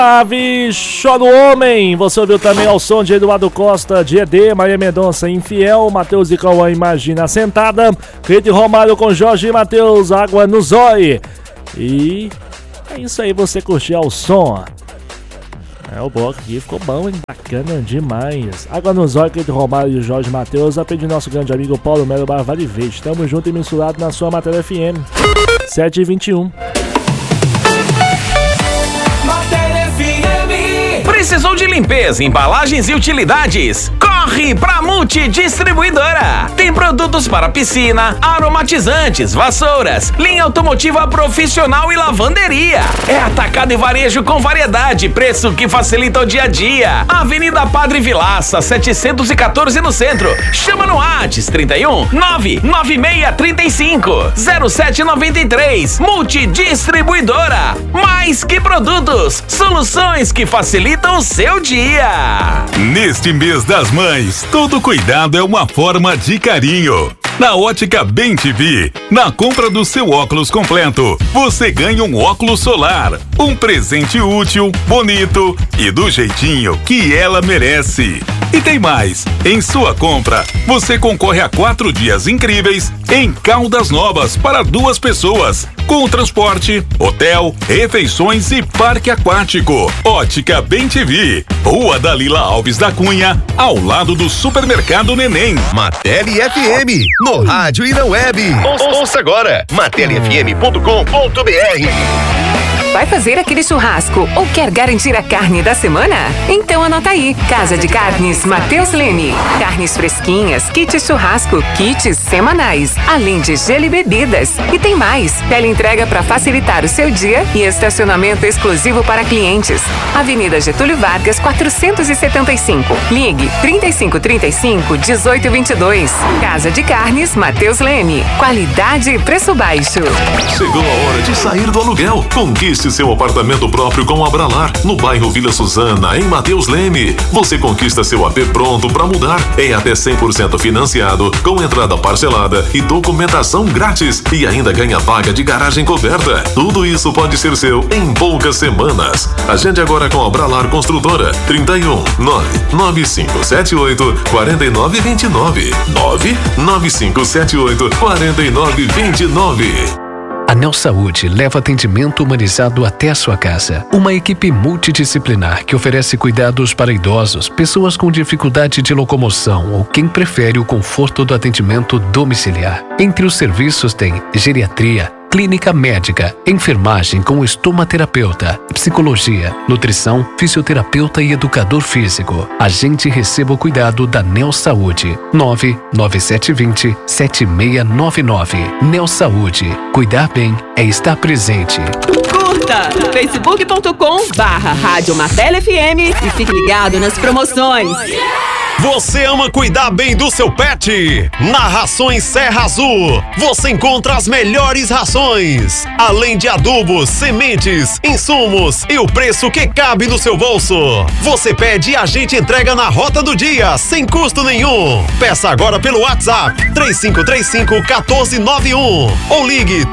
Show do Homem. Você ouviu também ao som de Eduardo Costa, de ED, Maria Mendonça, Infiel, Matheus e Cauã, Imagina Sentada, Cleide Romário com Jorge e Matheus, Água no Zói. E é isso aí, você curtiu ao som. O bloco aqui ficou bom, hein? Bacana demais. Água no Zói, Cleide Romário e Jorge Matheus, a pedido do nosso grande amigo Paulo Melo Barvale Verde. Tamo junto e misturado na sua Matéria FM. 7h21. Precisou de limpeza, embalagens e utilidades? Corre pra Multidistribuidora! Tem produtos para piscina, aromatizantes, vassouras, linha automotiva profissional e lavanderia. É atacado e varejo com variedade, preço que facilita o dia a dia. Avenida Padre Vilaça, 714 no centro. Chama no WhatsApp 31 99635 0793. Multidistribuidora. Mais que produtos, soluções que facilitam o seu dia. Neste mês das mães, todo cuidado é uma forma de carinho. Na Ótica Bem TV, na compra do seu óculos completo, você ganha um óculos solar, um presente útil, bonito e do jeitinho que ela merece. E tem mais, em sua compra, você concorre a 4 dias incríveis em Caldas Novas para 2 pessoas, com transporte, hotel, refeições e parque aquático. Ótica Bem TV, Rua Dalila Alves da Cunha, ao lado do Supermercado Neném. Matéria FM, no rádio e na web. Ouça agora, materiafm.com.br. Vai fazer aquele churrasco ou quer garantir a carne da semana? Então anota aí, Casa de Carnes Matheus Leme. Carnes fresquinhas, kits churrasco, kits semanais, além de gelo e bebidas. E tem mais, teleentrega para facilitar o seu dia e estacionamento exclusivo para clientes. Avenida Getúlio Vargas, 475. Ligue 3535-1822. Casa de Carnes Matheus Leme. Qualidade e preço baixo. Chegou a hora de sair do aluguel. Conquiste seu apartamento próprio com a Abralar, no bairro Vila Suzana, em Matheus Leme. Você conquista seu AP pronto para mudar, em até 100% financiado, com entrada parcelada e documentação grátis, e ainda ganha vaga de garagem coberta. Tudo isso pode ser seu em poucas semanas. Agende agora com a Abralar Construtora. 31 99578 4929 99578 4929. A Neo Saúde leva atendimento humanizado até a sua casa. Uma equipe multidisciplinar que oferece cuidados para idosos, pessoas com dificuldade de locomoção ou quem prefere o conforto do atendimento domiciliar. Entre os serviços tem geriatria, clínica médica, enfermagem com estomaterapeuta, psicologia, nutrição, fisioterapeuta e educador físico. Agende e receba o cuidado da Neo Saúde. 99720-7699. Neo Saúde. Cuidar bem é estar presente. Curta facebook.com/Rádio Matéria FM e fique ligado nas promoções. Você ama cuidar bem do seu pet? Na Rações Serra Azul, você encontra as melhores rações, além de adubos, sementes, insumos e o preço que cabe no seu bolso. Você pede e a gente entrega na rota do dia, sem custo nenhum. Peça agora pelo WhatsApp 3535-1491 ou ligue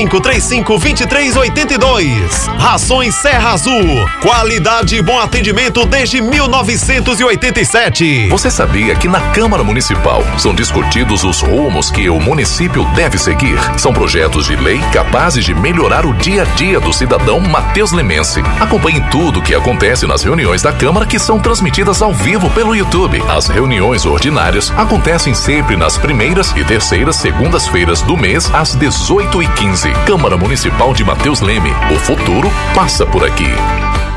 3535-2382. Rações Serra Azul, qualidade e bom atendimento desde 1987. Você sabia que na Câmara Municipal são discutidos os rumos que o município deve seguir? São projetos de lei capazes de melhorar o dia a dia do cidadão Matheus Lemense. Acompanhe tudo o que acontece nas reuniões da Câmara, que são transmitidas ao vivo pelo YouTube. As reuniões ordinárias acontecem sempre nas primeiras e terceiras segundas-feiras do mês, às 18h15. Câmara Municipal de Matheus Leme. O futuro passa por aqui.